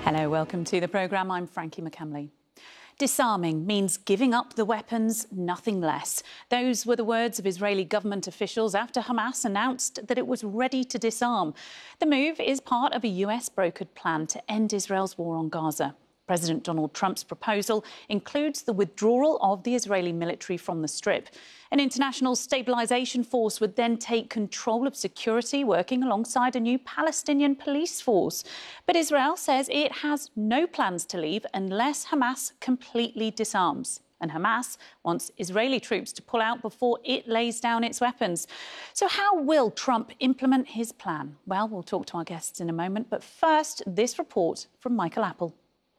Hello, welcome to the programme. I'm Frankie McCamley. Disarming means giving up the weapons, nothing less. Those were the words of Israeli government officials after Hamas announced that it was ready to disarm. The move is part of a US-brokered plan to end Israel's war on Gaza. President Donald Trump's proposal includes the withdrawal of the Israeli military from the Strip. An international stabilisation force would then take control of security, working alongside a new Palestinian police force. But Israel says it has no plans to leave unless Hamas completely disarms. And Hamas wants Israeli troops to pull out before it lays down its weapons. So how will Trump implement his plan? Well, we'll talk to our guests in a moment. But first, this report from Michael Apple.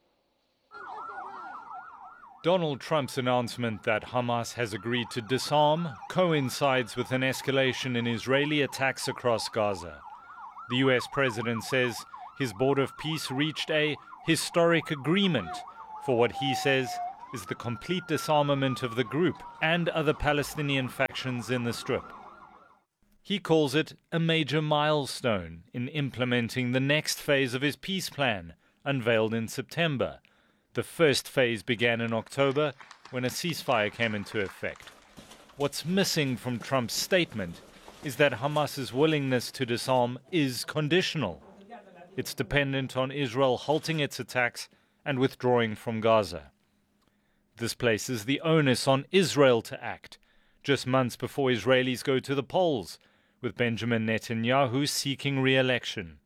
Donald Trump's announcement that Hamas has agreed to disarm coincides with an escalation in Israeli attacks across Gaza. The US president says his board of peace reached a historic agreement for what he says is the complete disarmament of the group and other Palestinian factions in the Strip. He calls it a major milestone in implementing the next phase of his peace plan, unveiled in September. The first phase began in October when a ceasefire came into effect. What's missing from Trump's statement is that Hamas's willingness to disarm is conditional. It's dependent on Israel halting its attacks and withdrawing from Gaza. This places the onus on Israel to act, just months before Israelis go to the polls, with Benjamin Netanyahu seeking re-election.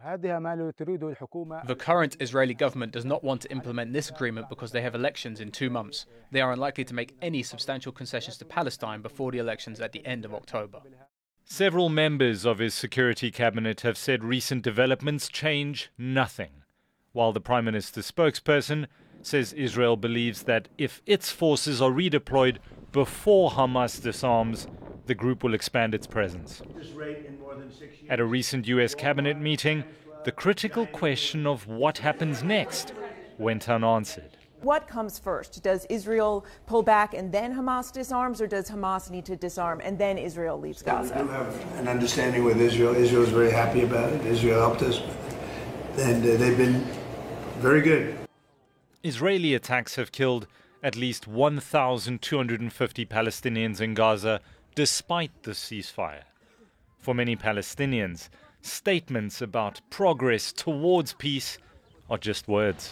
The current Israeli government does not want to implement this agreement because they have elections in 2 months. They are unlikely to make any substantial concessions to Palestine before the elections at the end of October. Several members of his security cabinet have said recent developments change nothing, while the Prime Minister's spokesperson says Israel believes that if its forces are redeployed before Hamas disarms, the group will expand its presence. At a recent US cabinet meeting, the critical question of what happens next went unanswered. What comes first? Does Israel pull back and then Hamas disarms, or does Hamas need to disarm and then Israel leaves Gaza? We do have an understanding with Israel. Israel is very happy about it. Israel helped us with it. And they've been very good. Israeli attacks have killed at least 1,250 Palestinians in Gaza, despite the ceasefire. For many Palestinians, statements about progress towards peace are just words.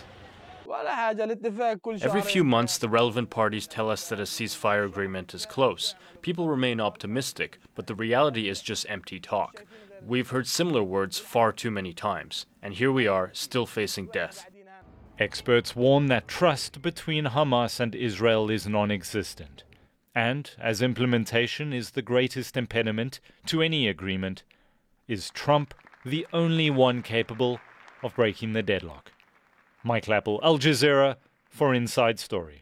Every few months, the relevant parties tell us that a ceasefire agreement is close. People remain optimistic, but the reality is just empty talk. We've heard similar words far too many times, and here we are, still facing death. Experts warn that trust between Hamas and Israel is non-existent. And, as implementation is the greatest impediment to any agreement, is Trump the only one capable of breaking the deadlock? Michael Apple, Al Jazeera, for Inside Story.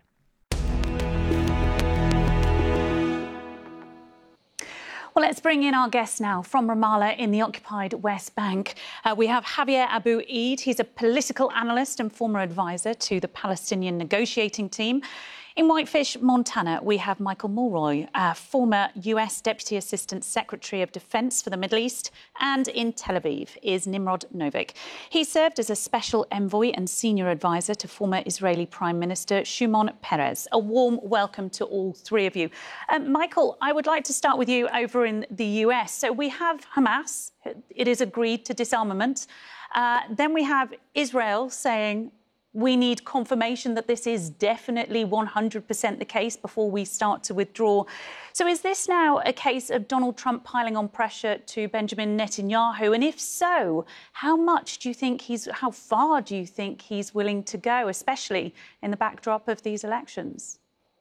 Well, let's bring in our guest now from Ramallah in the occupied West Bank. We have Javier Abu Eid. He's a political analyst and former advisor to the Palestinian negotiating team. In Whitefish, Montana, we have Michael Mulroy, former US Deputy Assistant Secretary of Defense for the Middle East. And in Tel Aviv is Nimrod Novik. He served as a special envoy and senior advisor to former Israeli Prime Minister Shimon Peres. A warm welcome to all three of you. Michael, I would like to start with you over in the US. So we have Hamas. It is agreed to disarmament. Then we have Israel saying, we need confirmation that this is definitely 100% the case before we start to withdraw. So is this now a case of Donald Trump piling on pressure to Benjamin Netanyahu? And if so, how far do you think he's willing to go, especially in the backdrop of these elections?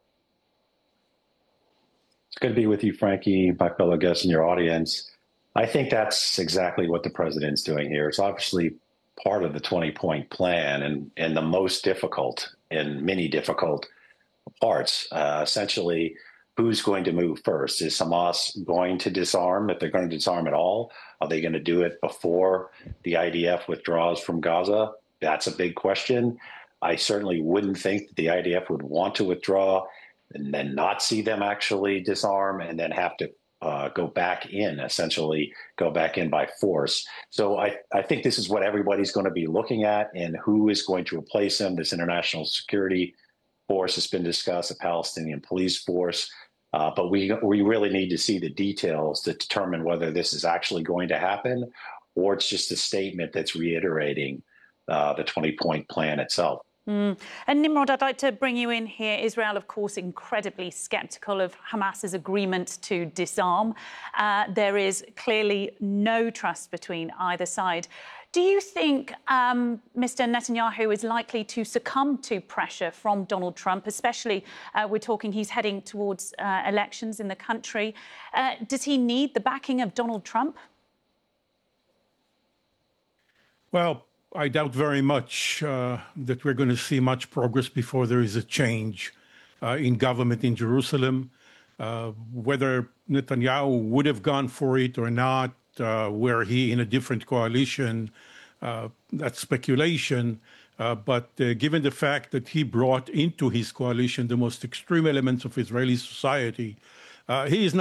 It's good to be with you, Frankie, my fellow guests and your audience. I think that's exactly what the president's doing here. It's obviously part of the 20-point plan and the most difficult in many difficult parts. Essentially, who's going to move first? Is Hamas going to disarm? If they're going to disarm at all, are they going to do it before the IDF withdraws from Gaza? That's a big question. I certainly wouldn't think that the IDF would want to withdraw and then not see them actually disarm and then have to go back in, essentially go back in by force. So I think this is what everybody's going to be looking at, and who is going to replace him. This international security force has been discussed, a Palestinian police force. But we really need to see the details to determine whether this is actually going to happen, or it's just a statement that's reiterating the 20-point plan itself. And Nimrod, I'd like to bring you in here. Israel, of course, incredibly sceptical of Hamas's agreement to disarm. There is clearly no trust between either side. Do you think Mr. Netanyahu is likely to succumb to pressure from Donald Trump, especially we're talking he's heading towards elections in the country? Does he need the backing of Donald Trump? Well, I doubt very much that we're going to see much progress before there is a change in government in Jerusalem. Whether Netanyahu would have gone for it or not, were he in a different coalition, that's speculation. But given the fact that he brought into his coalition the most extreme elements of Israeli society, he is not